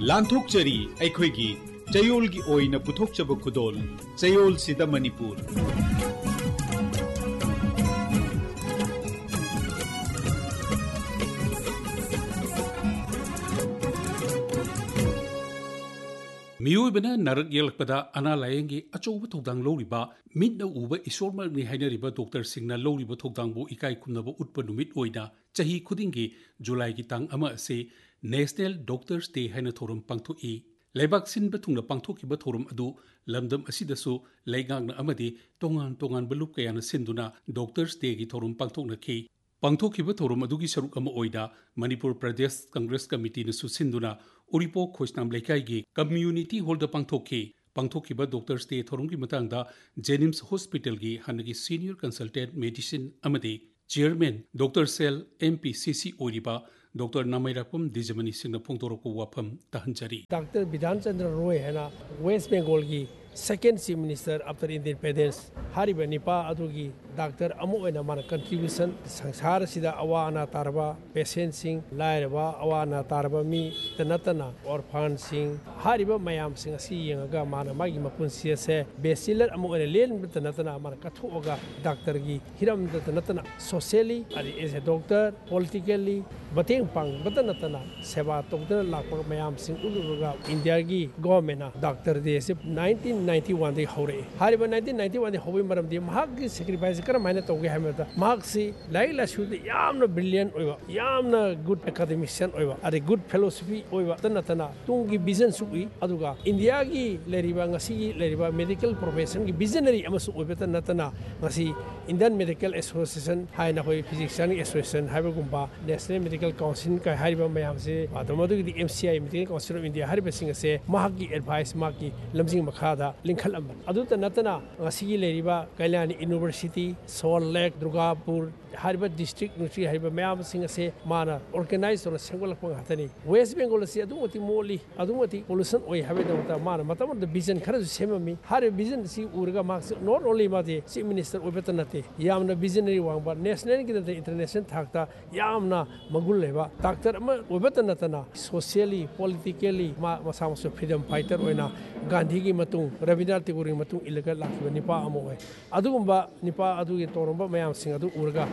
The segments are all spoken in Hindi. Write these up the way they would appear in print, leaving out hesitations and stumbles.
ꯂꯥꯟꯊꯣꯛꯆꯔꯤ ꯑꯩꯈꯣꯏꯒꯤ ꯆꯌꯣꯜꯒꯤ ꯑꯣꯏꯅ ꯄꯨꯊꯣꯛꯆꯕ ꯈꯨꯗꯣꯜ ꯆꯌꯣꯜꯁꯤꯗ ꯃꯅꯤꯄꯨꯔ मियोबना नरक येलकपदा अना लायेंगी अचौब थौदांग लौरिबा मिटना उबा ईश्वरमरनी हाइनरिबा डॉक्टर सिंगना लौरिबा थौदांगबो इकाई खुमनबो उटपा नुमित ओइना चही खुदिंगी जुलाई की तांग अमा असे नेशनल डॉक्टर्स डे हाइना थोरम पांगथोई लेबाक सिनबा थुंगना पांगथोकिबा थोरम अदु लमदम असिदसु लेगांगना अमदि तोंगान तोंगान बलुप कयाना सिंदुना डॉक्टर्स डे की थोरम पांगथोकनखी पांगथोकिबा थोरम अदुगी सरुक अमा ओइदा मणिपुर प्रदेश कांग्रेस कमिटी न सुसिंदुना उरिपो खोजनाम लेकाई community hall पांगथोकी doctors day थोरंगी मतंगदा जेनिम्स hospital की हनगी senior consultant medicine अमदे chairman doctor cell MPCC ओरिबा doctor नामैरापम दिजमनी Singh फोंदोरको वाफम तहंजरी doctor Bidhan Chandra Roy है ना वेस्ट बंगाल की second chief minister after independence हारिबा Nipah अदुगी doctor अमु ओइना मान कंट्रीब्यूशन संसार सिदा अवा अना तारबा पेशेंट सिंह लायरबा अवा अना तारबा मी तनतना ऑर्फन सिंह हारिबा मयाम सिंह असि यंगा मान मागी मपुंसी से बेसिलर अमु ओइना लेन तनतना मान कथोगा डॉक्टर की Hiram तनतना socially as a doctor politically बतेंग पांग बतनतना सेवा तोगदना लाखो मयाम सिंह उलुगा इंडिया की गवर्नमेंट डॉक्टर दे से 1991 दे हौरे हारिबा 1991 दे हौबे मरम दे महाग की सैक्रिफाइस करम हाइना तोगे हाइमता महाग सी लाइक लासु दे यामना ब्रिलियंट ओइबा यामना गुड एकेडमिशियन ओइबा अरे गुड फिलोसफी ओइबा तनतना तुंगी विजन सुई अदुगा इंडिया की लेरिबा ngasi लेरिबा मेडिकल प्रोफेशन की visionary अमसु ओइबा तनतना ngasi Indian medical association हाइना होय physician association हाइबगुंबा national medical council का हारिबा मयाम से आदमदुगी MCI medical council of India हारिबा सिंग से महागी advice माकी लमजिंग मखादा लिंखलम अदुत नतना ngasi लेरिबा Kalyani university soul lake Durgapur हारिबा district नुची हारिबा मयाम सिंग से माना ऑर्गेनाइज और सेंगोलक हातनी वेस्ट बंगाल से अदुमति मोली अदुमति पोल्यूशन ओइ हाबे दमता माना मतम द विजन खरु सेममी हारे vision C Urga marks not only made chief minister ओइबेत नते यामना visionary वांगबा national की इंटरनेशनल थाकता यामना मगुल लेबा डॉक्टर अमा ओइबेत नतना socially politically मसामसो freedom fighter ओइना Gandhi की मतुंग रविंद्रनाथ टैगोर की मतुंग इलगा लाखिबा निपा अमो ओइ अदुगुंबा निपा अदुगी तोरंबा मयाम सिंग अदु उरगा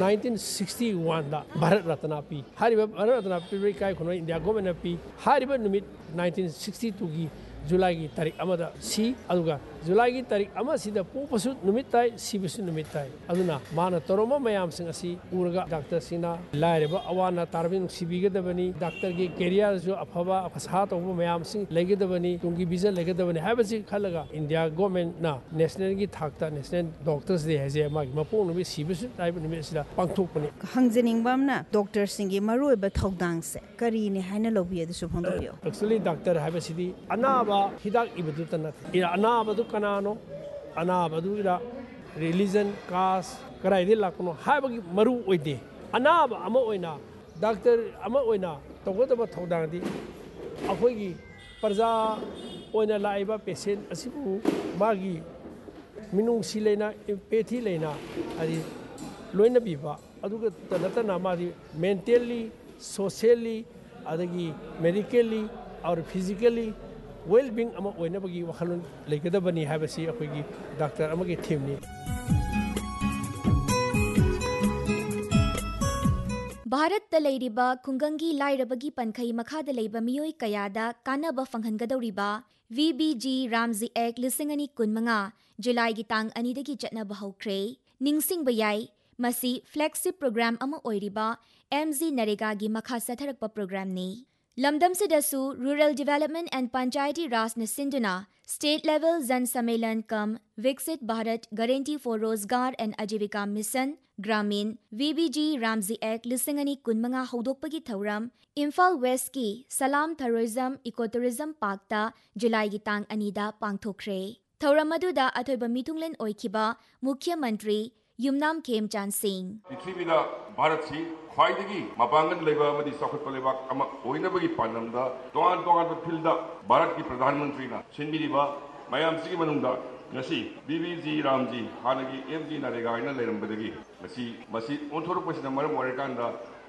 1961 दा भारत रत्न पी हारिबा भारत रत्न पी काय खुनो इंडिया गवर्नमेंट पी हारिबा निमित 1962 की जुलाई की तारीख अमदा सी अदुगा जुलाई की तारीख अमा सिदा पोपसु नुमित ताई सिबसु नुमित ताई अदुना माना तोरोमा मयाम सिंग असि उरगा डॉक्टर सिना लायरबा अवाना तारबिन सिबिगदबनी डॉक्टर की कैरियर जो अफबा अफसा तोबो मयाम सिंग लेगदबनी तुंगी विजन लेगदबनी हाबसि खलगा इंडिया गवर्नमेंट ना नेशनल की थाकता नेशनल डॉक्टर्स डे हेजे मागी मपोंग नुमित सिबसु ताइब नुमित सिदा पांगथोकपनी हंगजनिंगबामना डॉक्टर सिंग की मरुएबा थौदांग से करीने हाइना लोबिय दुसु फोंदोबियो एक्चुअली डॉक्टर हाबसिदी अनाबा हिदाक इबदु तनत अनाबा कनानो अनाबदुरा रिलीजन कास्ट कराइदे लाकनो हाबगी मरु ओइदे अनाबा अमा ओइना डॉक्टर अमा ओइना तोगदबा थौदांदी अखोइगी प्रजा ओइना लाइबा पेशेंट असिबु मागी मिनुंग सी लेना पेथी लेना आदि लोइना बिबा अदुगा तनतना मादी मेंटली सोशली अदगी मेडिकली और फिजिकली वेल बींग अमा ओइनबगी वखलन लेगदबनी हाबसी अखोइगी डॉक्टर अमगी थीमनी भारत तलेरिबा खुंगंगी लाइरबगी पनखई मखाद लेबा मियोय कयादा कानबा फंगहनगदौरिबा VBG रामजी एक्ट लिसिंगनी कुनमंगा जुलाई की तांग अनिदगी चटनबा हौख्रे निंगसिंगबा याई मसी फ्लेक्सिब प्रोग्राम अमा ओइरिबा MG नरेगा की मखा सथरकपा प्रोग्राम ने लमदम से दसु रूरल डेवलपमेंट एंड पंचायती राज ने सिंधुना स्टेट लेवल जन सम्मेलन कम विकसित भारत गारंटी फॉर रोजगार एंड आजीविका मिशन ग्रामीण VBG Ramji act लिसिंगनी कुनमंगा हौदोकपगी थौरम Imphal waste की सलाम टूरिज्म इको टूरिज्म पार्कता जुलाई की तांग अनीदा पांगथोख्रे थौरम अदुदा अथोइबा मिथुंगलेन ओइखिबा मुख्यमंत्री युमनाम खेमचांद सिंह पृथ्वीदा भारत सी ख्वाइदगी मपांगन लेबा मदि सखत लेबाक अमा ओइनबगी पानमदा तोंगान तोंगान फिल्ड भारत की प्रधानमंत्री ना सिनबिरिबा मयाम सिगी मनुंगदा ngasi BBG Ramji hanagi MG Narega ina lerambadagi masi ओंथोरपसिना मरम ओरकांदा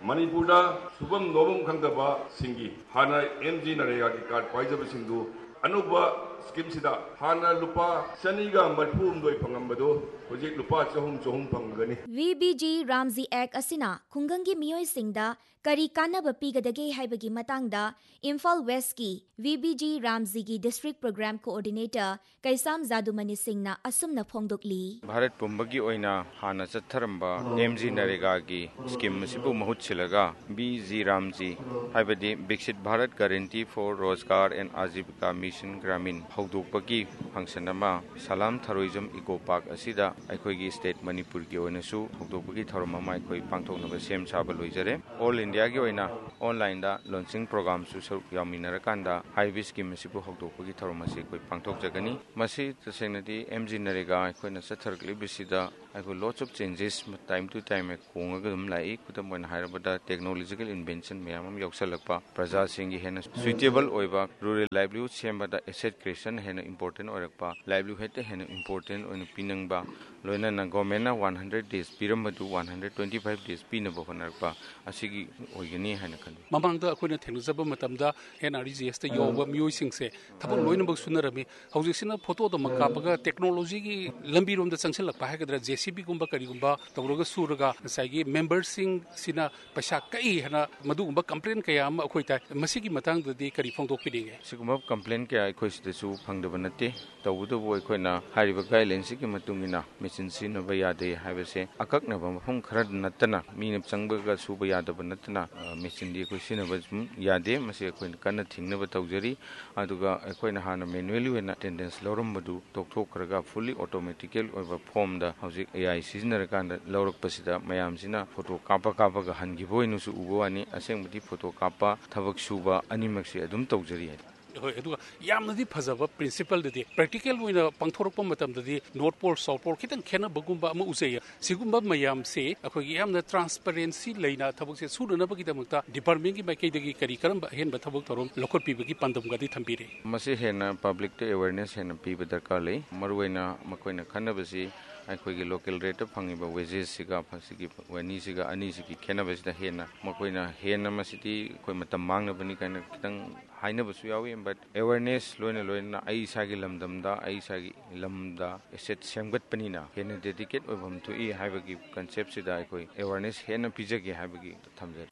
मणिपुर सुबम नोबम खंगदबा सिंगी हाना MG नरेगा की कार्ड पाइजब सिंधु अनुबा स्कीम सिदा हाना लुपा शनिगा मरफूम दोई फंगंबदो होजिक लुपा चहुम फंगगनी VBG रामजी एक्ट असिना खुंगंगी मियोय सिंगदा करी कानब पीगदगे हाइबगी मतंगदा इम्फाल वेस्ट की VBG रामजी की डिस्ट्रिक्ट प्रोग्राम कोऑर्डिनेटर कैसाम जादुमनी सिंगना असुमना फोंगदोकली भारत पुंबगी ओइना हाना चथरंबा MG नरेगा की स्कीम मसिबु महुत छिलगा BG रामजी हाइबदी विकसित भारत गारंटी फॉर रोजगार एंड आजीविका मिशन ग्रामीण हौदोकपगी फंक्शन अमा सलाम थरोइजम इको पार्क असिदा अखोइगी स्टेट मणिपुर की ओइनासु हौदोकपगी थरम अमा अखोइ पांगथोकनबा सेम साबा लोइजरे ऑल इंडिया की ओइना ऑनलाइन दा लॉन्चिंग प्रोग्राम सु सरुक यामिनरकांदा हाइबी स्कीम मसिबु हौदोकपगी थरम असे अखोइ पांगथोकजगनी मसि तसेंगनदी MG नरेगा अखोइना सथरकलि बिसिदा अखो lots of changes time to time कोंगगम lie कुदम ओइना हाइरबदा technological invention मयाम यौसलकपा प्रजा सिंगी हेना suitable ओइबा rural livelihood सेमबदा asset creation हेना इंपोर्टेंट ओरकपा लाइवलीहुड हेना इंपोर्टेंट ओइना पिनंगबा लोइना गवर्नमेंट 100 डेज पिरमदु 125 डेज पिनबो होनरपा असिगी ओइगनी हेना खन ममांगदा अखोइना थेंगजब मतमदा NRGS ता योबा मियोइसिंगसे थबक लोइनबक सुनरमी हौजिसिना फोटो दो मकापगा टेक्नोलॉजी की लंबीरोम दा चंगसलकपा हागदरा JCB गुंबा करिगुंबा तवरगा सुरगा साइगी मेंबरसिंग सिना पैसा कई हेना मदुगुंबा कंप्लेन कया अम अखोइता मसिगी मतंगददी करि फोंदोकपिदिगे सिगुंबा कंप्लेन कया अखोइसिदसु फंगदब नते तवुदबो अखोइना हारिबा गाइडलाइंस की मतुंगिना मेचिन सिनबा यादे हाइबसे अककनबा मफम खरा नतना मीन चंगबगा सुबा यादब नतना मेचिन दी अखोइ सिनबा यादे मसे अखोइना कन्न थिंगनबा तवजरी अदुगा अखोइना हाना manually vena attendance लौरमबदु तोकथोकरगा fully automatically ओइबा form दा हौजिक AI सिजनरकांदा लौरकपसिदा मयामसिना फोटो कापगा हनगिबोइनुसु उबोवानी असेंबदी फोटो कापा थबक सुबा अनिमक्से अदुम तवजरी है होय अदुगा यामनदी फजबा principal ददी practical ओइना पांथोरकपा मतमददी north pole south pole खितंग खेना बगुंबा अमा उजैया सिगुंबा मयाम से अखोगी यामना ट्रांसपेरेंसी लेना थबकसे सुननबगी दमकता डिपार्टमेंट की माइकैदगी करी करंबा हेनबा थबक थरोम लोकल पीबगी पंदमगदी थंबिरे मसे हेना पब्लिक ते अवेयरनेस हेना पीबा दरकार ले मरुवेना मकोइना खनबसी अखोगी लोकल रेट फंगिबा वेजेस सिगा फसिगी वनी सिगा अनि सिगी खेनबसिदा हेना मकोइना हेना मसिति कोइ मतम मांगनबनी काइना खितंग हाइनबसु यावी but awareness लोइना I Sagi लमदमदा I Sagi lambda asset सेमगतपनिना Hena dedicate ओइबम Thuy हाइबगी concept सिदा अखोइ अवेयरनेस हेना पिजगे हाइबगी थमजे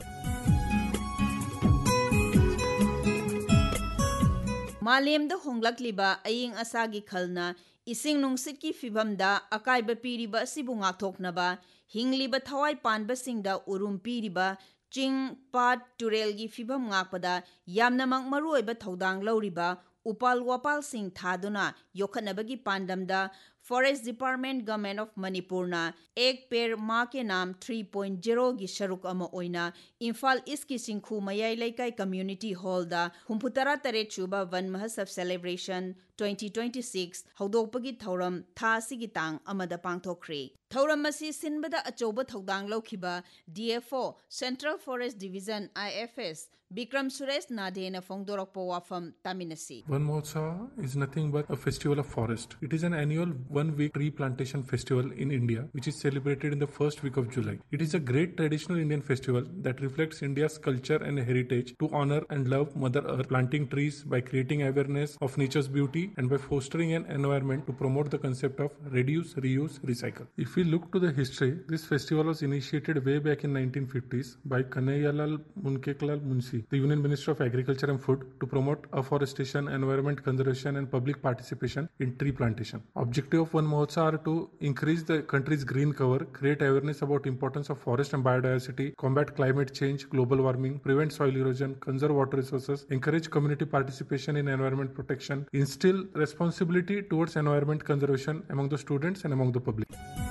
मालेमदा होंगलकलिबा अयिंग असागी खलना इसिंग नुंगसित की फिबमदा अकाइबा पीरिबा असिबु ngathoknaba hingliba thawai panbasingda urum piriba चिंग पाट टुरेलगी फिबम ngakpada yamnamak maruoiba thodang lauriba upal wapal sing thaduna yokhanabagi pandamda forest department government of Manipur ना एक पेड़ माँ के नाम 3.0 की शरुक अमा ओइना इम्फाल ईस्ट की सिंखु मयाई लेकाई कम्युनिटी हॉल दा हुंपुतरा तरे चुबा वन महसब सेलिब्रेशन 2026 हौदोकपगी थौरम था सिगी तांग अमदा पांगथोखरे थौरम मसी सिनबदा अचौबा थौदांग लौखिबा DFO central forest division IFS Bikram Suresh Nadena Fongdorokpo Wafam Taminasi. Van Mahotsav is nothing but a festival of forest. It is an annual one-week tree plantation festival in India, which is celebrated in the first week of July. It is a great traditional Indian festival that reflects India's culture and heritage to honor and love Mother Earth, planting trees by creating awareness of nature's beauty and by fostering an environment to promote the concept of reduce, reuse, recycle. If we look to the history, this festival was initiated way back in 1950s by Kanhaiyalal Munkeklal Munshi, the Union Minister of Agriculture and Food, to promote afforestation, environment conservation and public participation in tree plantation. Objective of Van Mahotsav are to increase the country's green cover, create awareness about importance of forest and biodiversity, combat climate change, global warming, prevent soil erosion, conserve water resources, encourage community participation in environment protection, instill responsibility towards environment conservation among the students and among the public.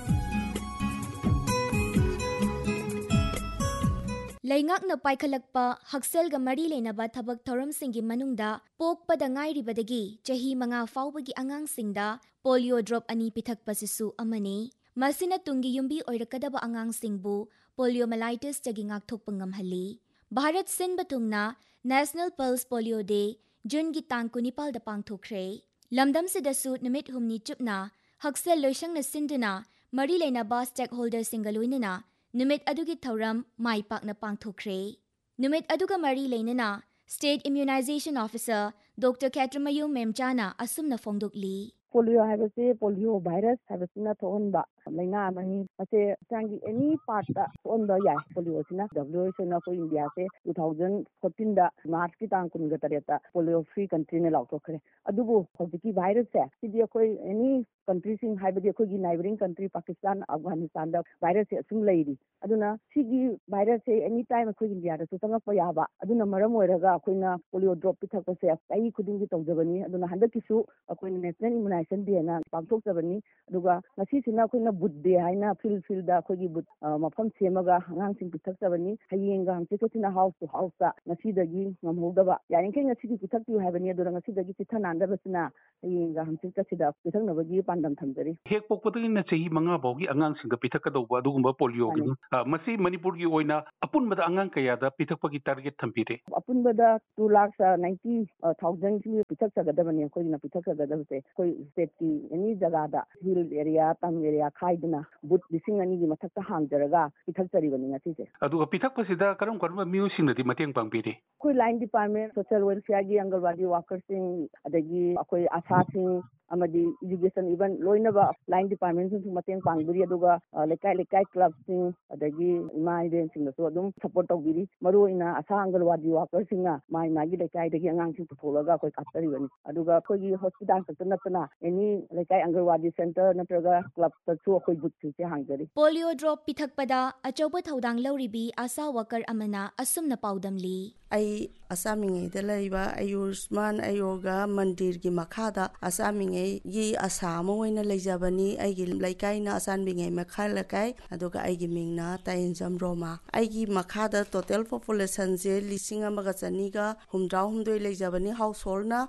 Laingakna paikhalakpa hakselga mari lenaba thabak thoramsinggi manungda pokpada ngairibadagi chahi manga faubagi angangsingda polio drop ani pithakpasisu amani masina tungi yumbi oirakadaba angangsingbu poliomyelitis tagi ngakthokpa ngamhali Bharat sin batungna National Pulse Polio Day June gi tang 19 da pangthokre lamdam sidasu numit humni chupna haksel loisang na sinduna mari lenaba stakeholder singaloinana नुमित अदुगी थौरम माई पाकना पांगथोखरे नुमित अदुगा मरी लेनना state immunisation officer doctor कैट्रमयू मेमचाना असुमना फोंदोकली polio है पोलियो वायरस है थोनबा लाइना मनी असे चांगी एनी पार्ट थोनबा या पोलियो सिना WHO ना को इंडिया से 2014 दा मार्च की तांग कुन गतरेता पोलियो फ्री कंट्री ने लाउथोखरे अदुबो हौजिकी वायरस है सिदी कोई एनी कंट्री सिंग हाइबदी कोई नाइबरिंग कंट्री पाकिस्तान अफगानिस्तान दा वायरस से असुम लेरी अदुना सिगी वायरस से एनी टाइम कोई इंडिया दा सुतंगप याबा अदुना मरम ओइरगा कोइना पोलियो ड्रॉप पिथकसे आई खुदिंगी तौजबनी अदुना हंदकिसु कोइना नेशनल इम्यूनाइजेशन डे ना पांगथोकजबनी अदुगा नसीसिना कोइना बुद्धे हाइना फिल दा कोई बुद मफम सेमगा अंगांग सिंग पिथकजबनी हयेंगा हमसिकोसिना हाउस टू हाउस दा नसीदगी ngमहौदबा यारिंखे नसीगी पिथकतिउ हाइबनी अदुरा नसीदगी पिथनांदबसिना हयेंगा हमसिकसिदा पिथकनबगी पांडम थमजरी हेक पोकपतगिना चही मंगा बाउगी अंगांग सिंग पिथकदौबा अदुगुंबा पोलियो गी मसी मणिपुर की ओइना अपुनबदा अंगांग कयादा पिथकपगी टारगेट थम्पिरे अपुनबदा 2,90,000 की पिथकसगदबनी कोइना पिथकसगदबसे कोई स्टेट की एनी जगह दा हिल एरिया तम एरिया खाइदना बुत लिसिंग अनि की मथकता हांगजरगा पिथकसरिबनी ngasiसे अदुगा पिथकपसिदा करम करम मिउसिंगदि मतेंग पांगपिरे कोई लाइन डिपार्टमेंट सोशल वेलफेयर की अंगनवाड़ी वर्कर्स अदगी कोई आशा Singh अमदी education even लोइनबा line department Singh मतेंग पांगबिरी अदुगा लेकाय लेकाय club Singh अदगी इमा इवेंट सिंह सो अदुम सपोर्ट तौबिरी मरुइना आशा अंगनवाड़ी वर्कर्स सिंह माई मागी लेकाय दगी अंगांग सिंह पुथोलगा कोई कातरिबनी अदुगा कोई हॉस्पिटल तक नतना एनी लेकाय अंगनवाड़ी सेंटर नत्रगा क्लब तसु कोई बुथ से हांगजरी पोलियो ड्रॉप पिथकपदा अचौबा थौदांग लौरिबी आशा वर्कर अमना असुमना पाउदमली आई असामिंगे लैबा आयुष्मान आयोगा मंदिर की मखादा असामिंगे गी आसाम ओइना लेजबनी आइगी लैकाइना असानबिंगे मखा लकाय अदुगा आइगी मिंगना ताइनजम रोमा आइगी मखादा टोटल पॉपुलेशन से 1,900 लेजबनी हाउस होल्डना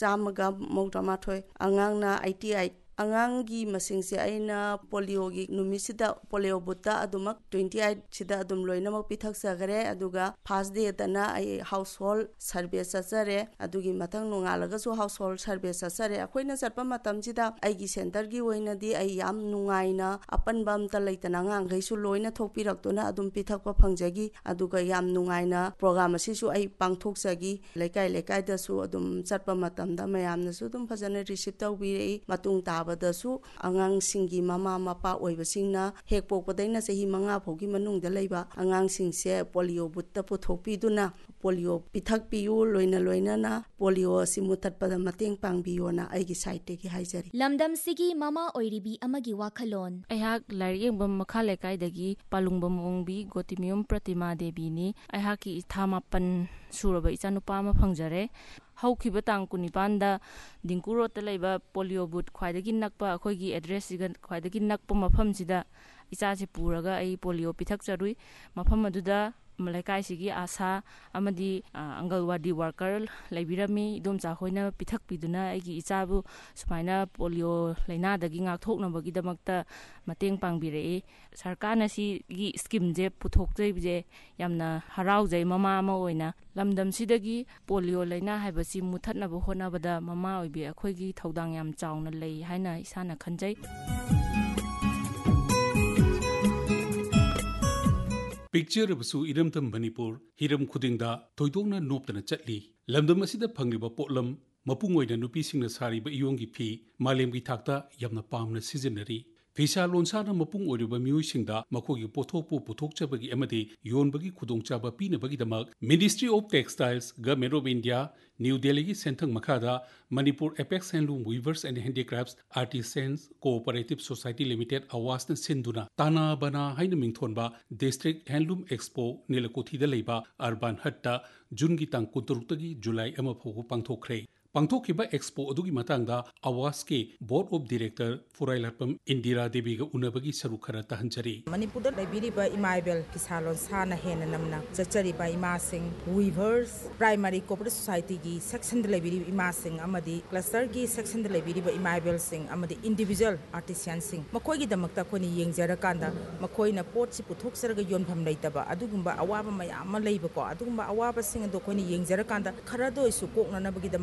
198 अंगांगना 88 अंगांगी मसिंग से आइना पोलियो की नुमिसिदा पोलियो बुता अदुमक 28 सिदा अदुम लोइनमक पिथक सगरे अदुगा फर्स्ट डे तना आई हाउस होल्ड सर्वे ससरे अदुगी मथंग नुंगालगसु हाउस होल्ड सर्वे ससरे अखोइना चटपा मतम सिदा आइगी सेंटर की ओइनादी आई याम नुंगाइना अपनबम त लैतना nganghaisu लोइना थोकपिरक्तोना अदुम पिथकपा फंगजगी अदुगा याम नुंगाइना प्रोग्राम असिसु आई पांगथोकसगी लेकाय लेकाय दसु अदुम चटपा मतमदा मयामनसु अदुम फजन रिसीव तौबिरे मतुंग ता बदसु अंगांग सिंगी मामा मापा ओइबसिंगना हेक पोकपदैना चही मंगा फोगी मनुंगदा लैबा अंगांग सिंगसे पोलियो बुत्ता पुथोकपिदुना पोलियो पिथकपियु लोइना लोइनाना पोलियो असि मुथतपदा मतेंग पांगबियोना आइगी साइटे की हाइजरी लमदम सिगी मामा ओइरिबी अमगी वाखलोन अहाक लारियंबम मखा लेकाइदगी पालुंगबम ओंगबी गोतिमियम प्रतिमा देवीनी अहाकी इथामापन सुरबा इचानुपा मा फंगजरे हौखिबा तांग कुनिपानदा दिंकु रोड लेबा पोलियो बुथ ख्वाइदगी नकपा अखोइगी एड्रेस सिगन ख्वाइदगी नकपा मफमसिदा इचासे पुरगा आई पोलियो पिथक चरुई मफम अदुदा मलेकाइसिगी आशा अमदी अंगलवाडी worker लेबिरमी इदोमचा होइना पिथक पिदुना आइगी इचाबु सुमाइना polio लैनादगी ngaktoknabagi damakta mateng pangbire sarkarna sigi scheme je puthokjaibe yamna haraujai mama ama oina lamdam sidagi polio laina haibasi muthatnaba honabada mama oibi akhoigi thodang yam chauna lei haina isana khanjai picture Basu इरमतम Manipur Hiram खुदिंगदा थोइदोंना नोपतना चटली लमदम असिदा फंगलिबा pollen मपुंग ओइना नुपीसिंगना सारिबा इयोंगी फी मालेमगी थाकता यामना पामना सिजनरी फिसा लोनसाना मपुंग ओइरिबा मियोइसिंगदा मखोगी पोथोकपु पुथोकचबगी अमदी योनबगी खुदोंचाबा पीनबगीदमक ministry of textiles government of India new Delhi की सेंथंग मखादा Manipur apex handloom viewers and handicrafts artisans cooperative society limited आवासना सिंधुना ताना बना हाइन मिंगथोनबा डिस्ट्रिक्ट हैंडलूम एक्सपो नीलकोथीदा लेबा अर्बन हट्टा जून की तांग 19 जुलाई अमा फाउ पांगथोखरे पांगथोखिबा एक्सपो अदुगी मतांगदा आवास के बोर्ड ऑफ डायरेक्टर फुराइलापम इंदिरा देवी गा उनबगी सरुख खरा तहंचरी मणिपुर लेबिरिबा इमाइबेल किसालोन साना हेन नमना चचरीबा इमासिंग वीवर्स प्राइमरी कोऑपरेटिव सोसाइटी की सेक्शन द लेबिरि इमासिंग अमदी क्लस्टर की section the लेबिरिबा इमाइबेल Singh अमदी individual artisan सिंग मखोइगी दमकता कोनी येंगजरकांदा मखोइना पोटसि पुथोकसरगा योनफम लैतबा अदुगुंबा अवाबा मयाम लैबको अदुगुंबा अवाबा सिंग दो कोनी येंगजरकांदा खरादो इसु कोकननबगी दमकता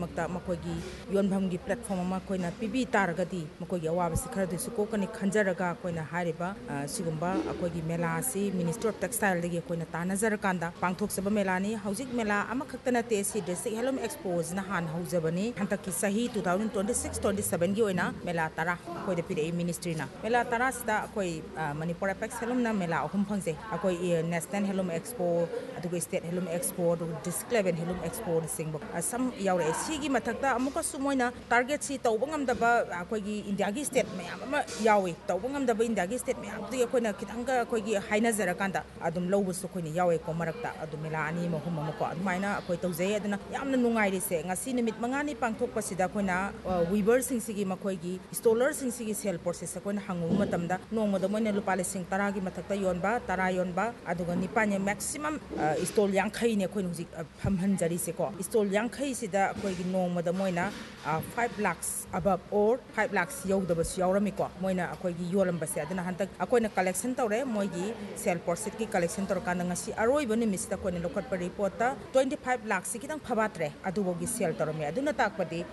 ꯑꯩꯈꯣꯏꯒꯤ ꯌꯣꯟꯐꯝꯒꯤ ꯄ꯭ꯂꯦꯠꯐꯣꯝ ꯑꯃ ꯑꯩꯈꯣꯏꯅ ꯄꯤꯕꯤ ꯇꯥꯔꯒꯗꯤ ꯃꯈꯣꯏꯒꯤ ꯑꯋꯥꯕꯁꯤ ꯈꯔꯗꯁꯨ ꯀꯣꯛꯀꯅꯤ ꯈꯟꯖꯔꯒ ꯑꯩꯈꯣꯏꯅ ꯍꯥꯏꯔꯤꯕ ꯁꯤꯒꯨꯝꯕ ꯑꯩꯈꯣꯏꯒꯤ ꯃꯦꯂꯥ ꯑꯁꯤ ꯃꯤꯅꯤꯁꯇ꯭ꯔꯤ ꯑꯣꯐ ꯇꯦꯛꯁꯇꯥꯏꯜꯗꯒꯤ ꯑꯩꯈꯣꯏꯅ ꯇꯥꯟꯅꯖꯔꯀꯥꯟꯗ ꯄꯥꯡꯊꯣꯛꯆꯕ ꯃꯦꯂꯥꯅꯤ ꯍꯧꯖꯤꯛ ꯃꯦꯂꯥ ꯑꯃꯈꯛꯇ ꯅꯠꯇꯦ ꯁꯤ ꯗꯤꯁꯇ꯭ꯔꯤꯛ ꯍꯦꯟꯂꯨꯝ ꯑꯦꯛꯁꯄꯣꯁꯤꯅ ꯍꯥꯟꯅ ꯍꯧꯖꯕꯅꯤ ꯍꯟꯗꯛꯀꯤ ꯆꯍꯤ 2026-27ꯒꯤ ꯑꯣꯏꯅ ꯃꯦꯂꯥ 10 ꯑꯩꯈꯣꯏꯗ ꯄꯤꯔꯛꯏ ꯃꯤꯅꯤꯁꯇ꯭ꯔꯤꯅ ꯃꯦꯂꯥ 10ꯁꯤꯗ ꯑꯩꯈꯣꯏ ꯃꯅꯤꯄꯨꯔ ꯑꯦꯄꯦꯛꯁ ꯍꯦꯟꯂꯨꯝꯅ ꯃꯦꯂꯥ 3 ꯐꯪꯖꯩ ꯑꯩꯈꯣꯏ ꯅꯦꯁꯅꯦꯜ ꯍꯦꯟꯂꯨꯝ ꯑꯦꯛꯁꯄꯣ ꯑꯗꯨꯒ ꯁ꯭ꯇꯦꯠ ꯍꯦꯟꯂꯨꯝ ꯑꯦꯛꯁꯄꯣ ꯑꯗꯨꯒ ꯗꯤꯁꯇ꯭ꯔꯤꯛ ꯂꯦꯚꯦꯜ ꯍꯦꯟꯂꯨꯝ ꯑꯦꯛꯁꯄꯣꯅꯆꯤꯡꯕ ꯁꯝ ꯌꯥꯎꯔꯛꯑꯦ ꯁꯤꯒꯤ ꯃꯊꯛꯇ ꯑꯃꯨꯛꯀꯁꯨ ꯃꯣꯏꯅ ꯇꯥꯔꯒꯦꯠꯁꯤ ꯇꯧꯕ ꯉꯝꯗꯕ ꯑꯩꯈꯣꯏꯒꯤ ꯏꯟꯗꯤꯌꯥꯒꯤ ꯁ꯭ꯇꯦꯠ ꯃꯌꯥꯝ ꯑꯃ ꯌꯥꯎꯏ ꯇꯧꯕ ꯉꯝꯗꯕ ꯏꯟꯗꯤꯌꯥꯒꯤ ꯁ꯭ꯇꯦꯠ ꯃꯌꯥꯝꯗꯨꯒꯤ ꯑꯩꯈꯣꯏꯅ ꯈꯤꯇꯪꯒ ꯑꯩꯈꯣꯏꯒꯤ ꯍꯥꯏꯅꯖꯔꯀꯥꯟꯗ ꯑꯗꯨꯝ ꯂꯧꯕꯁꯨ ꯑꯩꯈꯣꯏꯅ ꯌꯥꯎꯋꯦꯀꯣ ꯃꯔꯛꯇ ꯑꯗꯨꯝ ꯃꯦꯂꯥ 2 3 ꯑꯃꯀꯣ ꯑꯗꯨꯃꯥꯏꯅ ꯑꯩꯈꯣꯏ ꯇꯧꯖꯩ ꯑꯗꯨꯅ ꯌꯥꯝꯅ ꯅꯨꯡꯉꯥꯏꯔꯤꯁꯦ ꯉꯁꯤ ꯅꯨꯃꯤꯠ 5ꯅꯤ ꯄꯥꯡꯊꯣꯛꯄꯁꯤꯗ ꯑꯩꯈꯣꯏꯅ ꯋꯤꯚꯔꯁꯤꯡꯁꯤꯒꯤ ꯃꯈꯣꯏꯒꯤ ꯁ꯭ꯇꯣꯂꯔꯁꯤꯡꯁꯤꯒꯤ ꯁꯦꯜ ꯄ꯭ꯔꯣꯁꯦꯁ ꯑꯩꯈꯣꯏꯅ ꯍꯪꯉꯨꯕ ꯃꯇꯝꯗ ꯅꯣꯡꯃꯗ ꯃꯣꯏꯅ ꯂꯨꯄꯥ 10,000ꯒꯤ ꯃꯊꯛꯇ ꯌꯣꯟꯕ 10 ꯌꯣꯟꯕ ꯑꯗꯨꯒ 9 ꯃꯦꯛꯁꯤꯃꯝ ꯁ꯭ꯇꯣꯜ 50ꯅꯤ ꯑꯩꯈꯣꯏꯅ ꯍꯧꯖꯤꯛ ꯐꯝꯍꯟꯖꯔꯤꯁꯦꯀꯣ ꯁ꯭ꯇꯣꯜ 50ꯁꯤꯗ ꯑꯩꯈꯣꯏꯒꯤ ꯅꯣꯡꯃꯗ ꯃꯣꯏꯅ 5 lakhs above or 5 lakhs ꯌꯧꯗꯕꯁꯨ ꯌꯥꯎꯔꯝꯃꯤꯀꯣ ꯃꯣꯏꯅ ꯑꯩꯈꯣꯏꯒꯤ ꯌꯣꯜꯂꯝꯕꯁꯦ ꯑꯗꯨꯅ ꯍꯟꯗꯛ ꯑꯩꯈꯣꯏꯅ ꯀꯂꯦꯛꯁꯟ ꯇꯧꯔꯦ ꯃꯣꯏꯒꯤ ꯁꯦꯜ ꯄ꯭ꯔꯣꯁꯦꯁꯀꯤ ꯀꯂꯦꯛꯁꯟ ꯇꯧꯔꯀꯥꯟꯗ ꯉꯁꯤ ꯑꯔꯣꯏꯕ ꯅꯨꯃꯤꯠꯁꯤꯗ ꯑꯩꯈꯣꯏꯅ ꯂꯧꯈꯠꯄ ꯔꯤꯄꯣꯔꯠꯇ 25 lakhs ꯈꯤꯇꯪ ꯐꯕꯥꯠꯇ꯭ꯔꯦ ꯑꯗꯨꯐꯥꯎꯒꯤ ꯁꯦꯜ ꯇꯧꯔꯝꯃꯦ ꯑꯗꯨꯅ ꯇꯥꯛꯄꯗꯤ